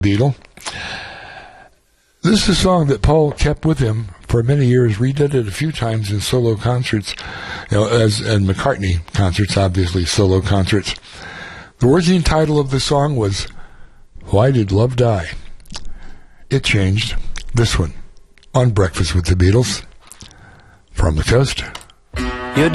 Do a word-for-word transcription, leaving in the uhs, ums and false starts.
Beatle. This is a song that Paul kept with him for many years, redid it a few times in solo concerts, you know, as and McCartney concerts, obviously solo concerts. The working title of the song was Why Did Love Die? It changed. This one on Breakfast with the Beatles from the Coast.